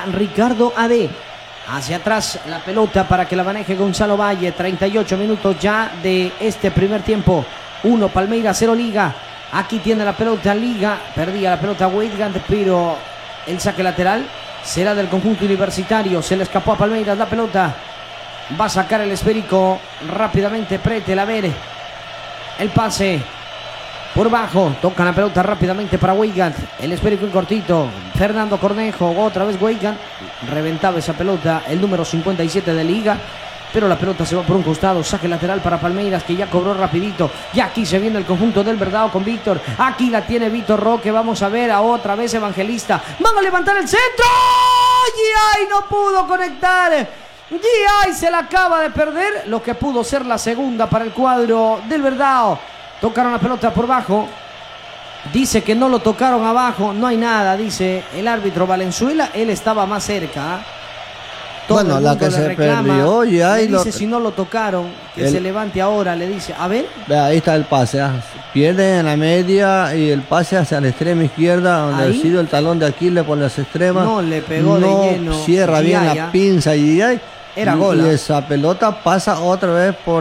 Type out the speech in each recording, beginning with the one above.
para Ricardo Ade. Hacia atrás la pelota para que la maneje Gonzalo Valle. 38 minutos ya de este primer tiempo. 1 Palmeiras, 0 Liga. Aquí tiene la pelota Liga. Perdía la pelota Weigand, pero el saque lateral será del conjunto universitario. Se le escapó a Palmeiras la pelota. Va a sacar el esférico rápidamente Pretel. A ver, el pase por bajo. Toca la pelota rápidamente para Weigand. El esférico en cortito. Fernando Cornejo. Otra vez Weigand. Reventaba esa pelota el número 57 de Liga. Pero la pelota se va por un costado. Saque lateral para Palmeiras, que ya cobró rapidito. Y aquí se viene el conjunto del Verdao con Víctor. Aquí la tiene Víctor Roque. Vamos a ver a otra vez Evangelista. Van a levantar el centro. Y ahí no pudo conectar. G.I. se la acaba de perder. Lo que pudo ser la segunda para el cuadro del Verdao. Tocaron la pelota por bajo. Dice que no lo tocaron abajo. No hay nada, dice el árbitro Valenzuela. Él estaba más cerca. Todo bueno, la que se perdió y ahí le dice si no lo tocaron, que se levante ahora, le dice, a ver. Ahí está el pase, pierde en la media y el pase hacia la extrema izquierda, donde ha sido el talón de Aquiles por las extremas. No le pegó de lleno. Cierra bien la pinza y era gol. Y esa pelota pasa otra vez por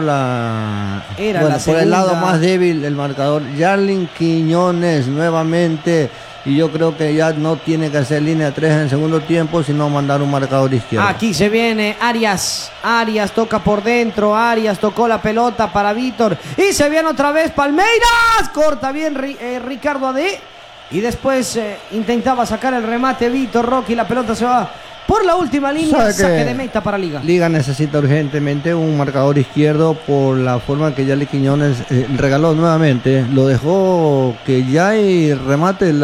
por el lado más débil el marcador. Yarlin Quiñones nuevamente. Y yo creo que ya no tiene que hacer línea 3 en el segundo tiempo, sino mandar un marcador izquierdo. Aquí se viene Arias. Arias toca por dentro. Arias tocó la pelota para Víctor. Y se viene otra vez Palmeiras. Corta bien Ricardo Ade. Y después intentaba sacar el remate Víctor Roque. Y la pelota se va por la última línea. Saque de meta para Liga. Liga necesita urgentemente un marcador izquierdo por la forma que Yarlin Quiñones regaló nuevamente. Lo dejó que ya hay remate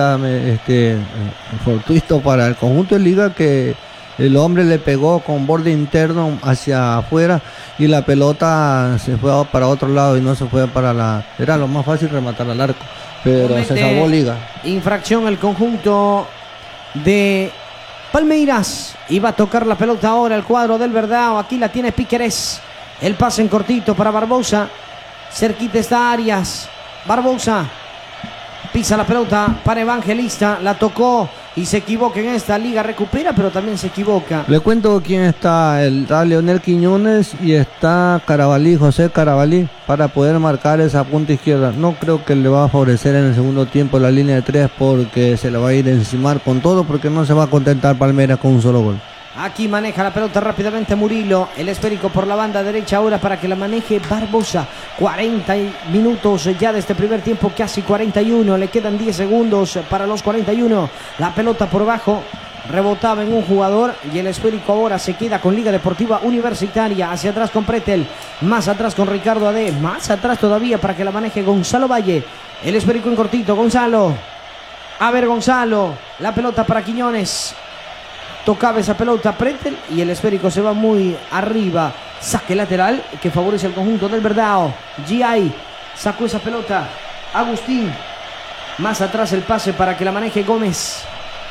fortuito para el conjunto de Liga, que el hombre le pegó con borde interno hacia afuera y la pelota se fue para otro lado y no se fue para la... Era lo más fácil rematar al arco, pero se salvó Liga. Infracción el conjunto de Palmeiras. Iba a tocar la pelota ahora el cuadro del Verdao. Aquí la tiene Piquerés. El pase en cortito para Barbosa. Cerquita está Arias. Barbosa pisa la pelota para Evangelista. La tocó y se equivoca en esta. Liga recupera, pero también se equivoca. Le cuento quién está. Está Leonel Quiñones y está Carabalí, José Carabalí, para poder marcar esa punta izquierda. No creo que le va a favorecer en el segundo tiempo la línea de 3, porque se le va a ir encimar con todo, porque no se va a contentar Palmeiras con un solo gol. Aquí maneja la pelota rápidamente Murilo. El esférico por la banda derecha ahora para que la maneje Barbosa. 40 minutos ya de este primer tiempo, casi 41. Le quedan 10 segundos para los 41. La pelota por abajo rebotaba en un jugador y el esférico ahora se queda con Liga Deportiva Universitaria. Hacia atrás con Pretel, más atrás con Ricardo Ade, más atrás todavía para que la maneje Gonzalo Valle. El esférico en cortito, Gonzalo. A ver Gonzalo, la pelota para Quiñones. Tocaba esa pelota Pretel y el esférico se va muy arriba. Saque lateral que favorece al conjunto del Verdao. G.I. sacó esa pelota. Agustín. Más atrás el pase para que la maneje Gómez.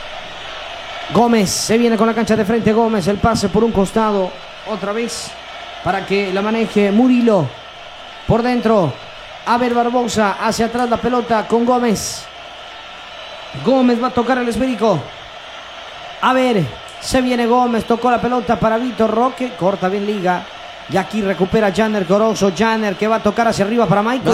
Gómez se viene con la cancha de frente. Gómez, el pase por un costado. Otra vez para que la maneje Murilo. Por dentro. A ver Barbosa. Hacia atrás la pelota con Gómez. Gómez va a tocar el esférico. A ver, se viene Gómez, tocó la pelota para Víctor Roque, corta bien Liga. Y aquí recupera Janner Corozo. Janner que va a tocar hacia arriba para Michael.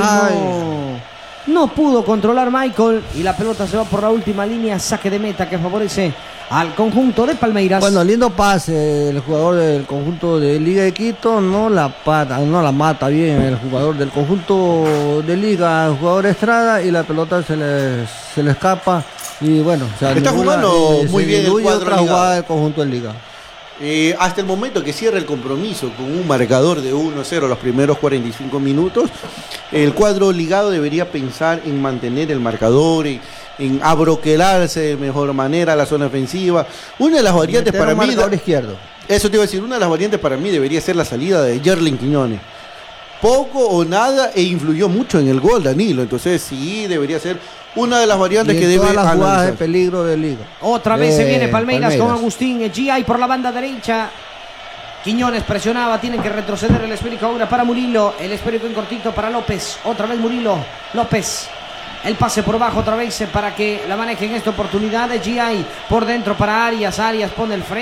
No pudo controlar Michael y la pelota se va por la última línea. Saque de meta que favorece al conjunto de Palmeiras. Bueno, lindo pase el jugador del conjunto de Liga de Quito. No la mata bien el jugador del conjunto de Liga, el jugador Estrada, y la pelota se le escapa. Y bueno, está jugando muy bien el cuadro otra jugada del conjunto de Liga. Hasta el momento que cierra el compromiso con un marcador de 1-0 los primeros 45 minutos, el cuadro ligado debería pensar en mantener el marcador, en abroquelarse de mejor manera a la zona ofensiva. Una de las variantes para mí, izquierdo. Eso te iba a decir, una de las variantes para mí debería ser la salida de Yarlin Quiñones. Poco o nada influyó mucho en el gol, Danilo. Entonces sí, debería ser una de las variantes que debe las jugadas analizar. de peligro de Liga. Otra vez se viene Palmeiras con Agustín. G.I. por la banda derecha. Quiñones presionaba, tienen que retroceder el esférico ahora para Murilo. El esférico en cortito para López. Otra vez Murilo. López. El pase por bajo otra vez para que la maneje en esta oportunidad de G.I. Por dentro para Arias. Arias pone el frente.